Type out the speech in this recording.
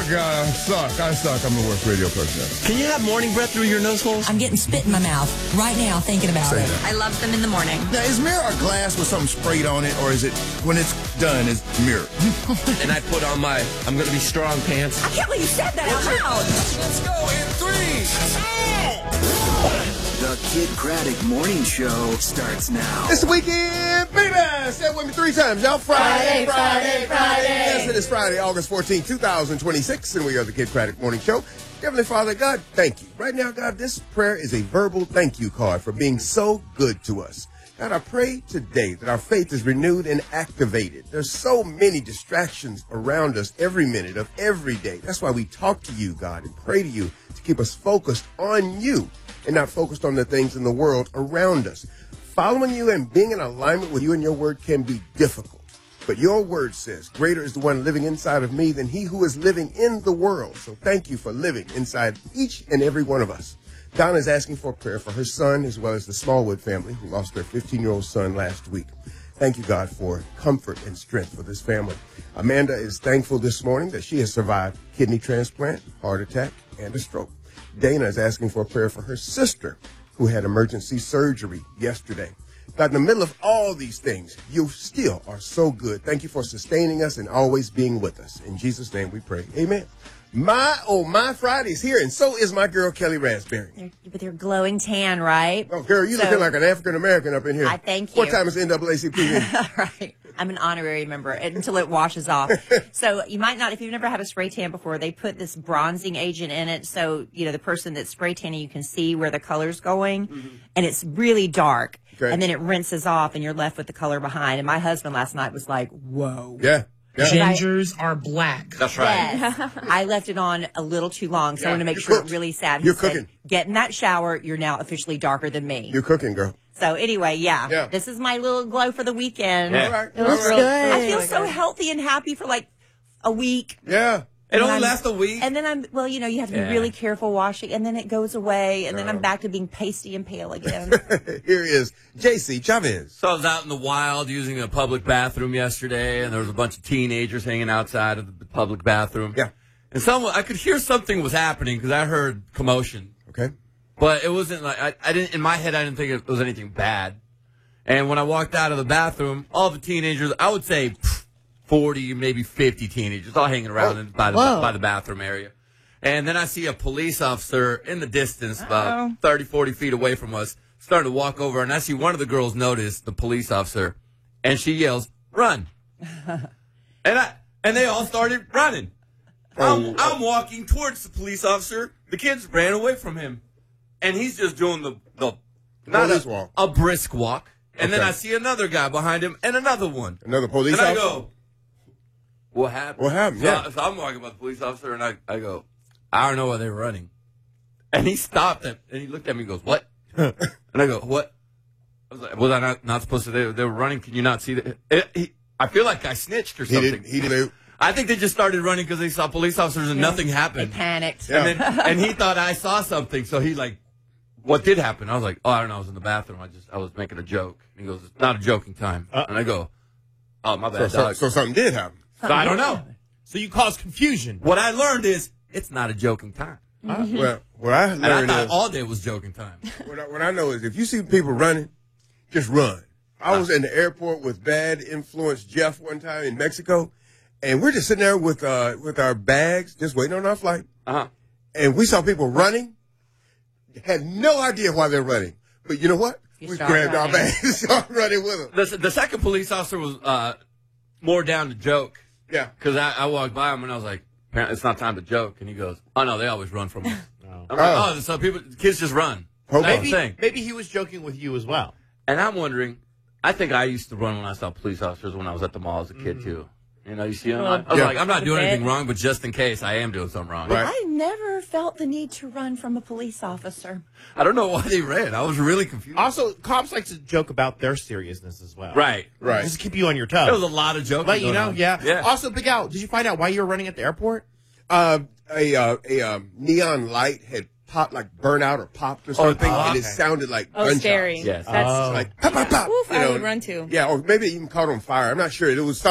God, I suck. I'm the worst radio person. Can you have morning breath through your nose holes? I'm getting spit in my mouth right now thinking about it. I love them in the morning. Now, is mirror a glass with something sprayed on it, or is it, when it's done, is mirror? And I put on my I'm going to be strong pants. I can't believe you said that out loud. Let's go in 3. The Kid Craddock Morning Show starts now. It's the weekend, baby! Say it with me 3 times, y'all. Friday. Yes, it is Friday, August 14, 2026, and we are the Kid Craddock Morning Show. Heavenly Father, God, thank you. Right now, God, this prayer is a verbal thank you card for being so good to us. God, I pray today that our faith is renewed and activated. There's so many distractions around us every minute of every day. That's why we talk to you, God, and pray to you to keep us focused on you and not focused on the things in the world around us. Following you and being in alignment with you and your word can be difficult. But your word says, greater is the one living inside of me than he who is living in the world. So thank you for living inside each and every one of us. Donna is asking for a prayer for her son as well as the Smallwood family who lost their 15-year-old son last week. Thank you, God, for comfort and strength for this family. Amanda is thankful this morning that she has survived kidney transplant, heart attack, and a stroke. Dana is asking for a prayer for her sister who had emergency surgery yesterday. God, in the middle of all these things, you still are so good. Thank you for sustaining us and always being with us. In Jesus' name we pray. Amen. My Friday's here, and so is my girl, Kelly Raspberry. With your glowing tan, right? Oh, girl, you looking like an African-American up in here. I thank you. What time is NAACP? Right. I'm an honorary member until it washes off. So you might not, if you've never had a spray tan before, they put this bronzing agent in it. So, the person that's spray tanning, you can see where the color's going. Mm-hmm. And it's really dark. Okay. And then it rinses off and you're left with the color behind. And my husband last night was like, whoa. Yeah. Gingers are black. That's right. Yes. I left it on a little too long, so I want to make sure it really sad. You're cooking. Get in that shower. You're now officially darker than me. You're cooking, girl. So anyway, yeah. This is my little glow for the weekend. Yeah. All right. It looks good. I feel so healthy and happy for like a week. Yeah. It only lasts a week. And then you have to be really careful washing, and then it goes away, and then I'm back to being pasty and pale again. Here is JC Chavez. So I was out in the wild using a public bathroom yesterday, and there was a bunch of teenagers hanging outside of the public bathroom. Yeah. And I could hear something was happening because I heard commotion. Okay. But it wasn't like, I didn't, in my head, I didn't think it was anything bad. And when I walked out of the bathroom, all the teenagers, I would say 40, maybe 50 teenagers, all hanging around by the bathroom area. And then I see a police officer in the distance, about 30, 40 feet away from us, starting to walk over. And I see one of the girls notice the police officer, and she yells, "Run!" and they all started running. I'm walking towards the police officer. The kids ran away from him, and he's just doing a brisk walk. And then I see another guy behind him, and another one. Another police officer. And I go, "What happened?" What happened? So I'm walking by the police officer, and I go, "I don't know why they were running." And he stopped and he looked at me and goes, "What?" And I go, "What?" I was like, "Was I not supposed to? They were running. Can you not see that?" I feel like I snitched or something. He didn't. I think they just started running because they saw police officers and nothing happened. They panicked. Yeah. And he thought I saw something, so he what did happen? I was like, "Oh, I don't know. I was in the bathroom. I was making a joke." And he goes, "It's not a joking time." And I go, "Oh, my bad, dog." So something did happen. So I don't know. So you caused confusion. What I learned is it's not a joking time. Well, what I learned and I thought is all day was joking time. What I know is if you see people running, just run. I was in the airport with Bad Influence Jeff one time in Mexico, and we're just sitting there with our bags, just waiting on our flight. And we saw people running. Had no idea why they're running, but you know what? We grabbed our bags and started running with them. The second police officer was more down to joke. Yeah. Because I walked by him and I was like, "Apparently it's not time to joke." And he goes, "Oh, no, they always run from us." I'm like, so kids just run. Maybe he was joking with you as well. And I'm wondering, I think I used to run when I saw police officers when I was at the mall as a kid, too. You see them? I was like, I'm not doing anything wrong, but just in case I am doing something wrong. Right. I never felt the need to run from a police officer. I don't know why they ran. I was really confused. Also, cops like to joke about their seriousness as well. Right. Just to keep you on your toes. There was a lot of joking But, going on. yeah. Also, Big Al, did you find out why you were running at the airport? A neon light had popped, like burnt out or popped or something, and it sounded like gunshots. Scary. Yes. That's like pop, pop, pop. I would run too. Yeah, or maybe it even caught on fire. I'm not sure. It was